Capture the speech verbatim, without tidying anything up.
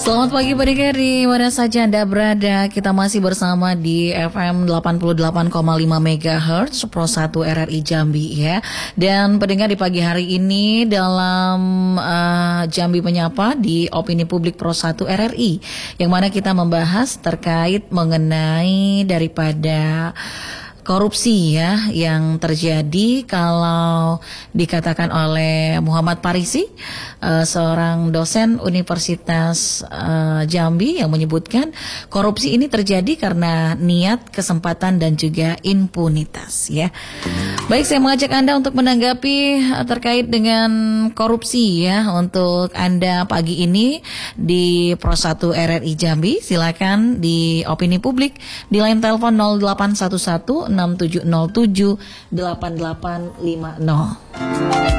Selamat pagi pendengar di mana saja Anda berada. Kita masih bersama di F M delapan puluh delapan koma lima megahertz Pro satu R R I Jambi ya. Dan pendengar di pagi hari ini dalam uh, Jambi Menyapa di Opini Publik Pro satu R R I, yang mana kita membahas terkait mengenai daripada korupsi ya yang terjadi kalau dikatakan oleh Muhammad Parisi, uh, seorang dosen Universitas uh, Jambi, yang menyebutkan korupsi ini terjadi karena niat, kesempatan dan juga impunitas ya. Baik, saya mengajak Anda untuk menanggapi uh, terkait dengan korupsi ya untuk Anda pagi ini di Pro satu R R I Jambi. Silakan di Opini Publik di line telepon nol delapan satu satu enam tujuh nol tujuh delapan delapan lima nol.